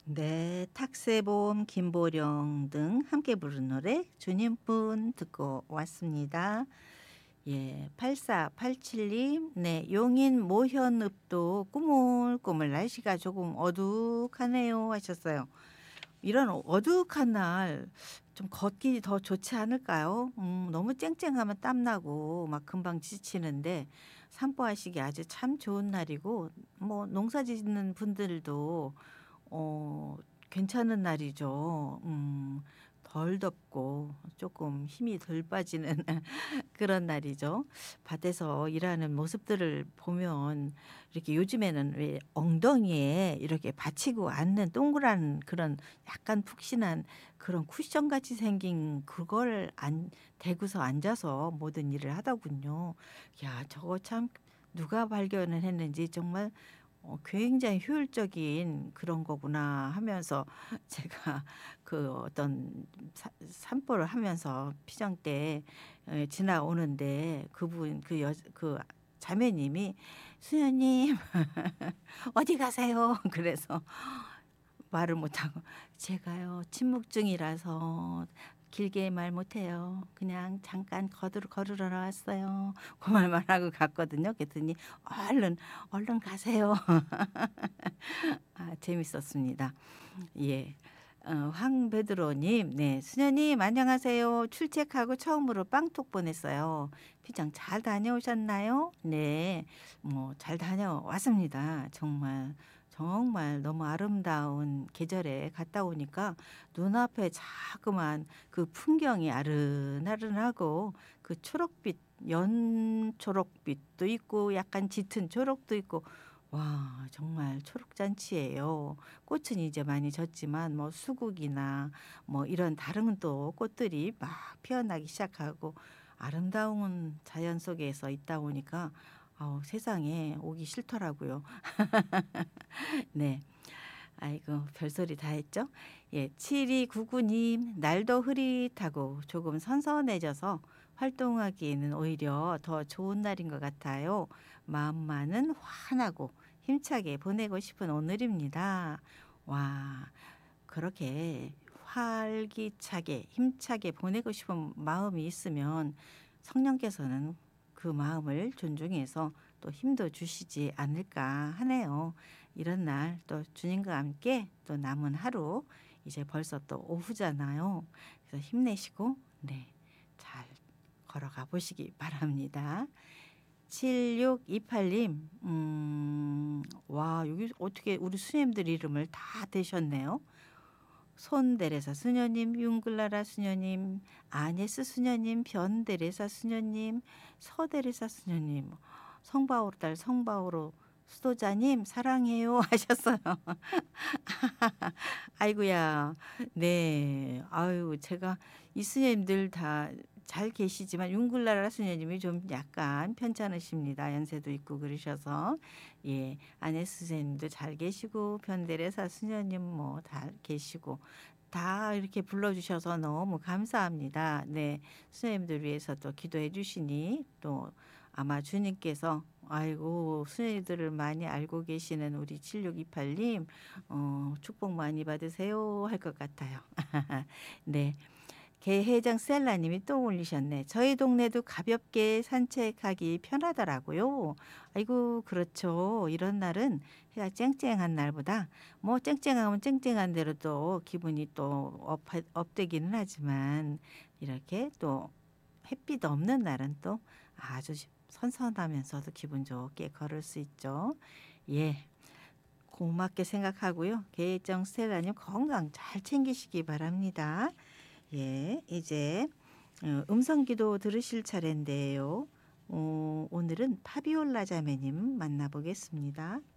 네. 탁세봄, 김보령 등 함께 부른 노래 주님뿐 듣고 왔습니다. 예. 8487 님. 네. 용인 모현읍도 꾸물꾸물 날씨가 조금 어둑하네요 하셨어요. 이런 어둑한 날 좀 걷기 더 좋지 않을까요? 너무 쨍쨍하면 땀 나고 막 금방 지치는데 산보하시기 아주 참 좋은 날이고 뭐 농사 짓는 분들도 어 괜찮은 날이죠. 덜 덥고 조금 힘이 덜 빠지는 그런 날이죠. 밭에서 일하는 모습들을 보면 이렇게 요즘에는 왜 엉덩이에 이렇게 받치고 앉는 동그란 그런 약간 푹신한 그런 쿠션같이 생긴 그걸 대고서 앉아서 모든 일을 하더군요. 야 저거 참 누가 발견을 했는지 정말 굉장히 효율적인 그런 거구나 하면서 제가 그 어떤 산보를 하면서 피정 때 지나오는데 그분 그 자매님이 "수녀님 어디 가세요?" 그래서 말을 못하고 "제가요 침묵 중이라서 길게 말 못해요. 그냥 잠깐 걸으러 나왔어요." 그 말만 하고 갔거든요. 그랬더니 "얼른, 얼른 가세요." 아 재밌었습니다. 예. 황베드로 님. 네. "수녀님 안녕하세요. 출첵하고 처음으로 빵톡 보냈어요. 피장 잘 다녀오셨나요?" 네. 뭐 잘 다녀왔습니다. 정말, 정말 너무 아름다운 계절에 갔다 오니까 눈앞에 자그만 그 풍경이 아른아른하고 그 초록빛 연초록빛도 있고 약간 짙은 초록도 있고 와 정말 초록잔치예요. 꽃은 이제 많이 졌지만 뭐 수국이나 뭐 이런 다른 또 꽃들이 막 피어나기 시작하고 아름다운 자연 속에서 있다 보니까 세상에 오기 싫더라고요. 네. 아이고 별소리 다 했죠? 예. 7299 님. "날도 흐릿하고 조금 선선해져서 활동하기에는 오히려 더 좋은 날인 것 같아요. 마음만은 환하고 힘차게 보내고 싶은 오늘입니다." 와 그렇게 활기차게 힘차게 보내고 싶은 마음이 있으면 성령께서는 그 마음을 존중해서 또 힘도 주시지 않을까 하네요. 이런 날 또 주님과 함께 또 남은 하루 이제 벌써 또 오후잖아요. 그래서 힘내시고 네 잘 걸어가 보시기 바랍니다. 7628 님. 와 여기 어떻게 우리 수녀님들 이름을 다 대셨네요. 손데레사 수녀님, 융글라라 수녀님, 아네스 수녀님, 변데레사 수녀님, 서데레사 수녀님, 성바오로 딸 성바오로 수도자님 사랑해요 하셨어요. 아이고야. 네. 아유 제가 이 스님들 다 잘 계시지만 융글라라 스님이 좀 약간 편찮으십니다. 연세도 있고 그러셔서. 예. 아네스 스님도 잘 계시고 변데레사 수녀님 뭐 다 계시고 다 이렇게 불러 주셔서 너무 감사합니다. 네. 수녀님들 위해서 또 기도해 주시니 또 아마 주님께서 아이고 수녀님들을 많이 알고 계시는 우리 7628 님 축복 많이 받으세요 할 것 같아요. 네. 개회장 셀라 님이 또 올리셨네. "저희 동네도 가볍게 산책하기 편하더라고요." 아이고 그렇죠. 이런 날은 해가 쨍쨍한 날보다 뭐 쨍쨍하면 쨍쨍한 대로 또 기분이 또 업되기는 하지만 이렇게 또 햇빛 없는 날은 또 아주 선선하면서도 기분 좋게 걸을 수 있죠. 예. 고맙게 생각하고요. 계정 스텔라님 건강 잘 챙기시기 바랍니다. 예. 이제 음성기도 들으실 차례인데요. 오늘은 파비올라 자매님 만나보겠습니다.